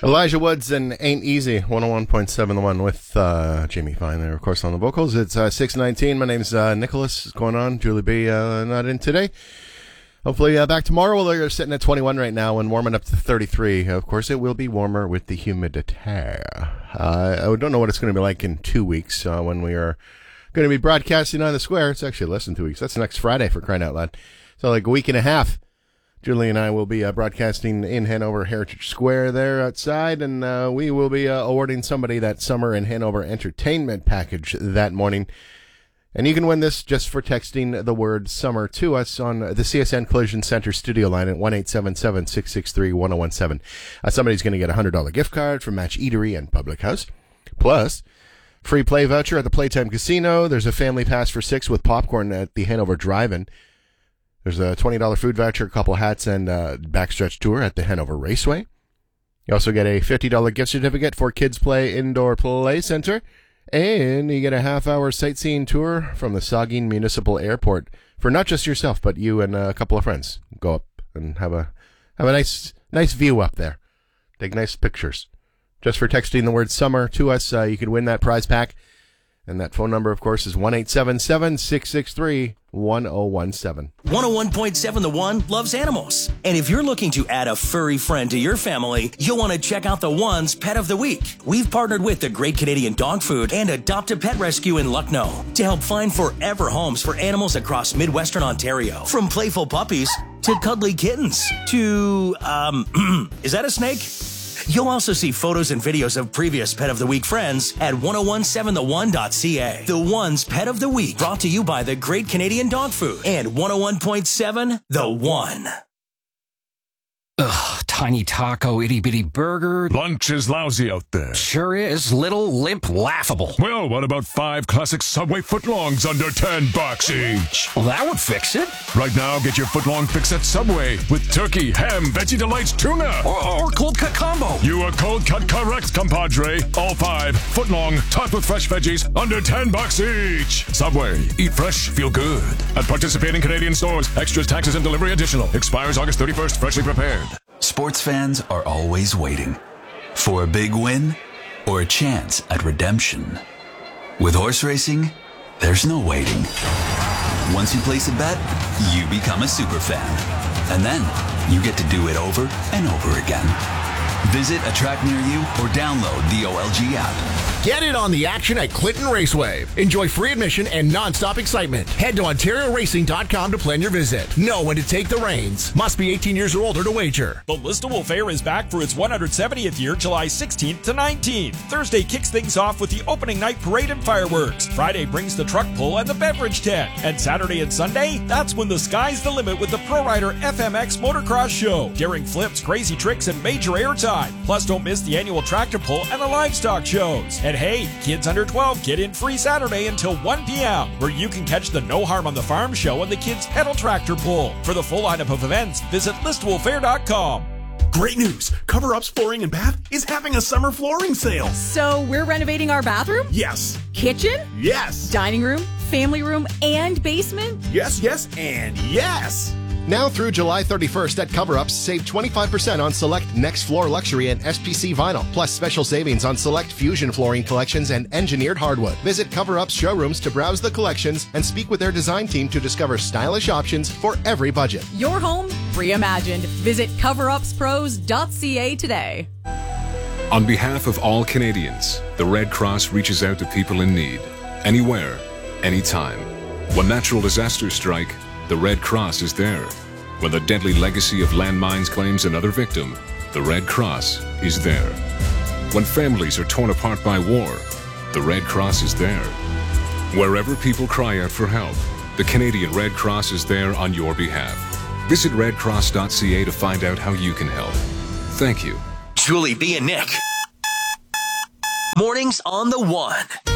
Elijah Woods and Ain't Easy, 101.7 The One with Jamie Fine there, of course, on the vocals. It's 6:19. My name's Nicholas. What's going on? Julie B. Not in today. Hopefully back tomorrow. Well, they're sitting at 21 right now and warming up to 33. Of course, it will be warmer with the humidity. I don't know what it's going to be like in 2 weeks when we are going to be broadcasting on the square. It's actually less than 2 weeks. That's next Friday, for crying out loud. So like a week and a half. Julie and I will be broadcasting in Hanover Heritage Square there outside, and we will be awarding somebody that Summer in Hanover Entertainment package that morning. And you can win this just for texting the word summer to us on the CSN Collision Center studio line at 1-877-663-1017. Somebody's going to get a $100 gift card from Match Eatery and Public House. Plus, free play voucher at the Playtime Casino. There's a family pass for 6 with popcorn at the Hanover Drive-In. There's a $20 food voucher, a couple hats, and a backstretch tour at the Hanover Raceway. You also get a $50 gift certificate for Kids Play Indoor Play Center. And you get a half-hour sightseeing tour from the Saugeen Municipal Airport for not just yourself, but you and a couple of friends. Go up and have a nice view up there. Take nice pictures. Just for texting the word summer to us, you can win that prize pack. And that phone number, of course, is 1-877-663-1017. 101.7 The One loves animals. And if you're looking to add a furry friend to your family, you'll want to check out The One's Pet of the Week. We've partnered with the Great Canadian Dog Food and Adopt a Pet Rescue in Lucknow to help find forever homes for animals across Midwestern Ontario. From playful puppies to cuddly kittens to, is that a snake? You'll also see photos and videos of previous Pet of the Week friends at 1017theone.ca. The One's Pet of the Week, brought to you by the Great Canadian Dog Food and 101.7 The One. Ugh, tiny taco, itty-bitty burger. Lunch is lousy out there. Sure is. Little, limp, laughable. Well, what about 5 classic Subway footlongs under $10 each? Well, that would fix it. Right now, get your footlong fix at Subway with turkey, ham, Veggie Delights, tuna. Or cold cut combo. You are cold cut correct, compadre. All 5 footlong, topped with fresh veggies, under $10 each. Subway. Eat fresh, feel good. At participating Canadian stores. Extras, taxes, and delivery additional. Expires August 31st. Freshly prepared. Sports fans are always waiting for a big win or a chance at redemption. With horse racing, there's no waiting. Once you place a bet, you become a super fan. And then you get to do it over and over again. Visit a track near you or download the OLG app. Get in on the action at Clinton Raceway. Enjoy free admission and non-stop excitement. Head to OntarioRacing.com to plan your visit. Know when to take the reins. Must be 18 years or older to wager. The Listowel Fair is back for its 170th year, July 16th to 19th. Thursday kicks things off with the opening night parade and fireworks. Friday brings the truck pull and the beverage tent. And Saturday and Sunday, that's when the sky's the limit with the Pro Rider FMX Motocross Show. Daring flips, crazy tricks, and major airtime. Plus, don't miss the annual tractor pull and the livestock shows. And hey, kids under 12 get in free Saturday until 1 p.m., where you can catch the No Harm on the Farm show and the kids' pedal tractor pull. For the full lineup of events, visit listowelfair.com. Great news! Cover Up's Flooring and Bath is having a summer flooring sale. So we're renovating our bathroom? Yes. Kitchen? Yes. Dining room, family room, and basement? Yes, yes, and yes. Now through July 31st at Cover-Ups, save 25% on select Next Floor Luxury and SPC Vinyl, plus special savings on select Fusion flooring collections and engineered hardwood. Visit Cover-Up's showrooms to browse the collections and speak with their design team to discover stylish options for every budget. Your home reimagined. Visit coverupspros.ca today. On behalf of all Canadians, the Red Cross reaches out to people in need, anywhere, anytime. When natural disasters strike, the Red Cross is there. When the deadly legacy of landmines claims another victim, the Red Cross is there. When families are torn apart by war, the Red Cross is there. Wherever people cry out for help, the Canadian Red Cross is there on your behalf. Visit redcross.ca to find out how you can help. Thank you. Julie B. and Nick. Mornings on The One.